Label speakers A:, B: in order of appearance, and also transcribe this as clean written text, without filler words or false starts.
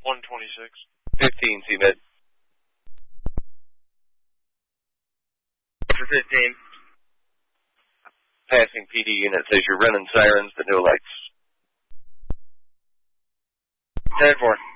A: 126.
B: 15, C-Med.
C: For 15.
B: Passing PD unit says you're running sirens but no lights.
C: 10-4.